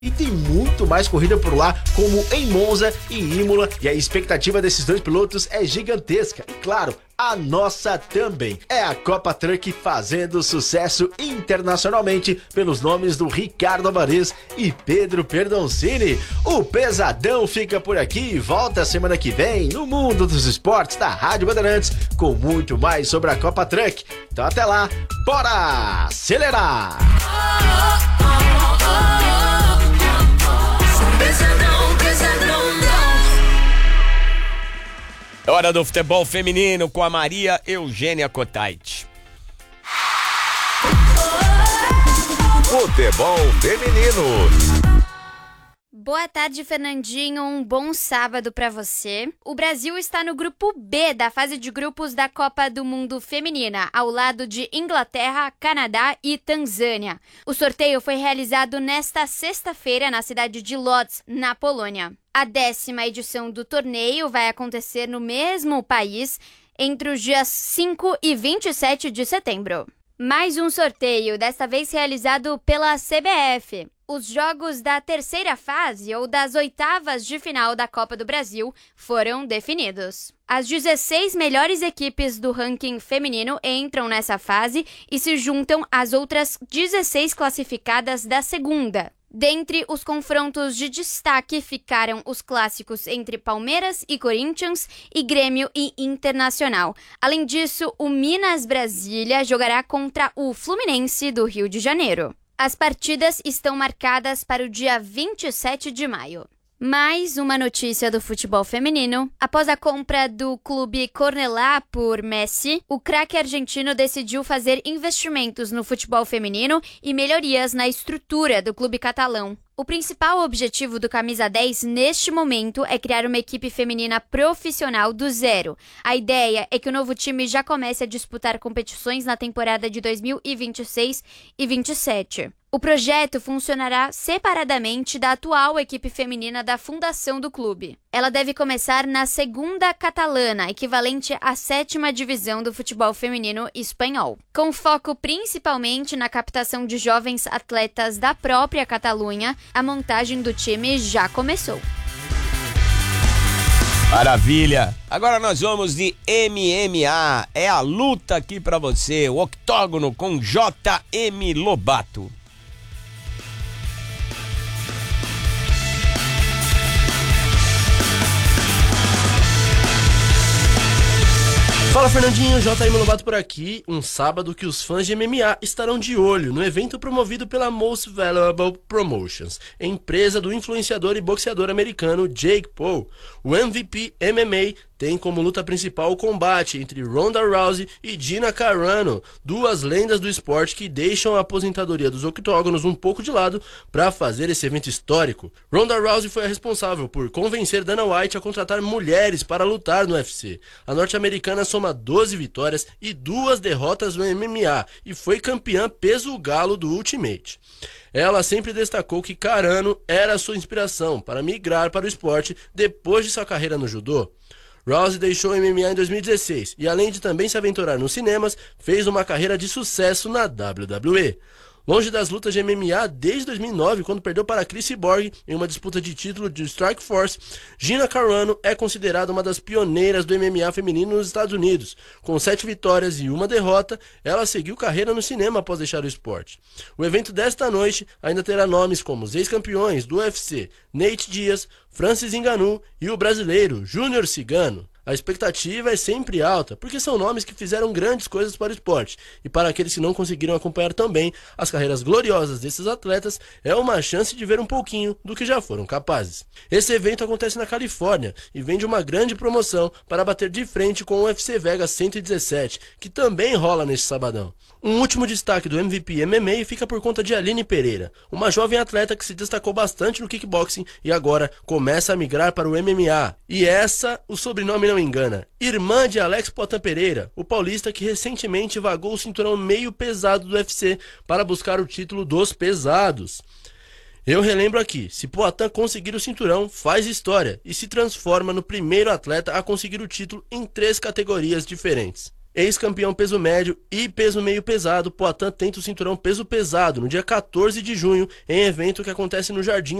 E tem muito mais corrida por lá, como em Monza e Imola, e a expectativa desses dois pilotos é gigantesca. E claro, a nossa também. É a Copa Truck fazendo sucesso internacionalmente pelos nomes do Ricardo Amarez e Pedro Perdoncini. O Pesadão fica por aqui e volta semana que vem no Mundo dos Esportes da Rádio Bandeirantes com muito mais sobre a Copa Truck. Então até lá, bora acelerar! É hora do futebol feminino com a Maria Eugênia Cotait. Futebol feminino. Boa tarde, Fernandinho. Um bom sábado pra você. O Brasil está no grupo B da fase de grupos da Copa do Mundo Feminina, ao lado de Inglaterra, Canadá e Tanzânia. O sorteio foi realizado nesta sexta-feira na cidade de Lodz, na Polônia. A 10ª edição do torneio vai acontecer no mesmo país entre os dias 5 e 27 de setembro. Mais um sorteio, desta vez realizado pela CBF. Os jogos da terceira fase ou das oitavas de final da Copa do Brasil foram definidos. As 16 melhores equipes do ranking feminino entram nessa fase e se juntam às outras 16 classificadas da segunda. Dentre os confrontos de destaque ficaram os clássicos entre Palmeiras e Corinthians e Grêmio e Internacional. Além disso, o Minas Brasília jogará contra o Fluminense do Rio de Janeiro. As partidas estão marcadas para o dia 27 de maio. Mais uma notícia do futebol feminino. Após a compra do clube Cornellá por Messi, o craque argentino decidiu fazer investimentos no futebol feminino e melhorias na estrutura do clube catalão. O principal objetivo do Camisa 10 neste momento é criar uma equipe feminina profissional do zero. A ideia é que o novo time já comece a disputar competições na temporada de 2026 e 27. O projeto funcionará separadamente da atual equipe feminina da fundação do clube. Ela deve começar na segunda catalana, equivalente à 7ª divisão do futebol feminino espanhol. Com foco principalmente na captação de jovens atletas da própria Catalunha, a montagem do time já começou. Maravilha! Agora nós vamos de MMA. É a luta aqui pra você, o octógono com JM Lobato. Fala, Fernandinho, JM Lobato por aqui. Um sábado que os fãs de MMA estarão de olho no evento promovido pela Most Valuable Promotions, empresa do influenciador e boxeador americano Jake Paul. O MVP MMA tem como luta principal o combate entre Ronda Rousey e Gina Carano, duas lendas do esporte que deixam a aposentadoria dos octógonos um pouco de lado para fazer esse evento histórico. Ronda Rousey foi a responsável por convencer Dana White a contratar mulheres para lutar no UFC. A norte-americana soma 12 vitórias e 2 derrotas no MMA e foi campeã peso galo do Ultimate. Ela sempre destacou que Carano era sua inspiração para migrar para o esporte depois de sua carreira no judô. Rousey deixou o MMA em 2016 e, além de também se aventurar nos cinemas, fez uma carreira de sucesso na WWE. Longe das lutas de MMA desde 2009, quando perdeu para Chris Cyborg em uma disputa de título de Strike Force, Gina Carano é considerada uma das pioneiras do MMA feminino nos Estados Unidos. Com 7 vitórias e 1 derrota, ela seguiu carreira no cinema após deixar o esporte. O evento desta noite ainda terá nomes como os ex-campeões do UFC, Nate Diaz, Francis Ngannou e o brasileiro Júnior Cigano. A expectativa é sempre alta, porque são nomes que fizeram grandes coisas para o esporte, e para aqueles que não conseguiram acompanhar também as carreiras gloriosas desses atletas, é uma chance de ver um pouquinho do que já foram capazes. Esse evento acontece na Califórnia e vem de uma grande promoção para bater de frente com o UFC Vegas 117, que também rola neste sabadão. Um último destaque do MVP MMA fica por conta de Aline Pereira, uma jovem atleta que se destacou bastante no kickboxing e agora começa a migrar para o MMA. E essa, o sobrenome não engana, irmã de Alex Poatan Pereira, o paulista que recentemente vagou o cinturão meio pesado do UFC para buscar o título dos pesados. Eu relembro aqui, se Poatan conseguir o cinturão, faz história e se transforma no primeiro atleta a conseguir o título em 3 categorias diferentes. Ex-campeão peso médio e peso meio pesado, Poatan tenta o cinturão peso pesado no dia 14 de junho, em evento que acontece no Jardim